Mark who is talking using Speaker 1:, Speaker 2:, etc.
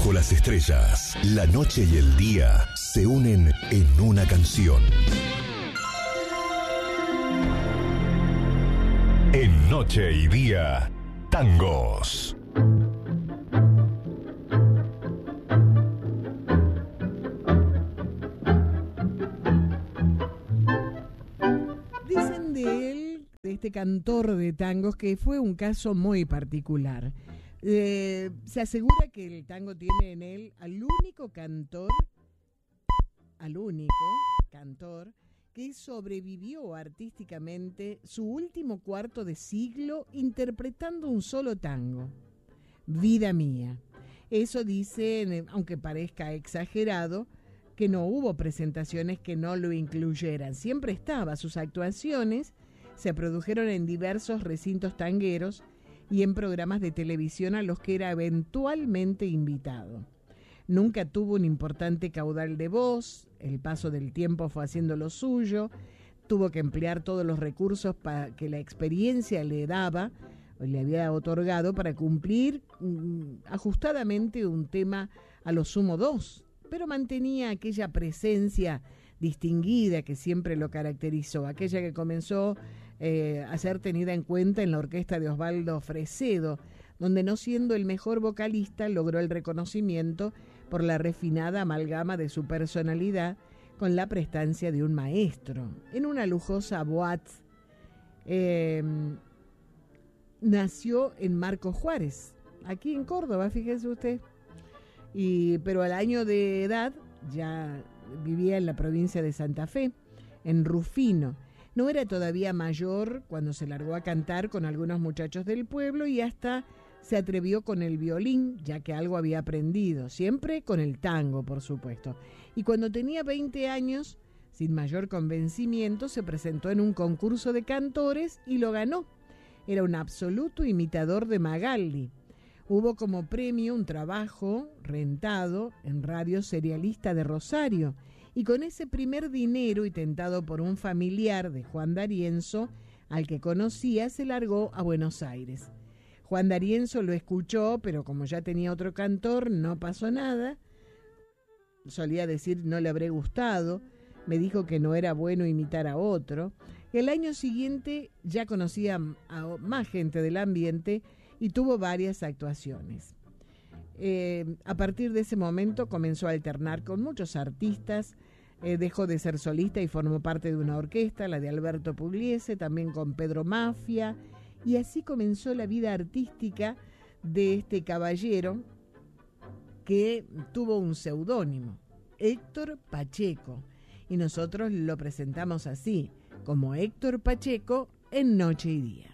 Speaker 1: Bajo las estrellas, la noche y el día se unen en una canción. En Noche y Día, tangos.
Speaker 2: Dicen de él, de este cantor de tangos, que fue un caso muy particular. Se asegura que el tango tiene en él al único cantor que sobrevivió artísticamente su último cuarto de siglo interpretando un solo tango, Vida Mía. Eso dice, aunque parezca exagerado, que no hubo presentaciones que no lo incluyeran. Siempre estaba. Sus actuaciones se produjeron en diversos recintos tangueros y en programas de televisión a los que era eventualmente invitado. Nunca tuvo un importante caudal de voz, el paso del tiempo fue haciendo lo suyo, tuvo que emplear todos los recursos que la experiencia le daba, o le había otorgado, para cumplir ajustadamente un tema a lo sumo dos, pero mantenía aquella presencia distinguida que siempre lo caracterizó, aquella que comenzó a ser tenida en cuenta en la orquesta de Osvaldo Fresedo, donde, no siendo el mejor vocalista, logró el reconocimiento por la refinada amalgama de su personalidad con la prestancia de un maestro. En una lujosa boate, nació en Marcos Juárez, aquí en Córdoba, fíjese usted, pero al año de edad ya vivía en la provincia de Santa Fe, en Rufino. No era todavía mayor cuando se largó a cantar con algunos muchachos del pueblo y hasta se atrevió con el violín, ya que algo había aprendido, siempre con el tango, por supuesto. Y cuando tenía 20 años, sin mayor convencimiento, se presentó en un concurso de cantores y lo ganó. Era un absoluto imitador de Magaldi. Hubo como premio un trabajo rentado en Radio Serialista de Rosario, y con ese primer dinero y tentado por un familiar de Juan D'Arienzo, al que conocía, se largó a Buenos Aires. Juan D'Arienzo lo escuchó, pero como ya tenía otro cantor, no pasó nada. Solía decir, no le habré gustado. Me dijo que no era bueno imitar a otro. El año siguiente ya conocía a más gente del ambiente y tuvo varias actuaciones. A partir de ese momento comenzó a alternar con muchos artistas, dejó de ser solista y formó parte de una orquesta, la de Alberto Pugliese, también con Pedro Mafia, y así comenzó la vida artística de este caballero que tuvo un seudónimo, Héctor Pacheco, y nosotros lo presentamos así, como Héctor Pacheco en Noche y Día.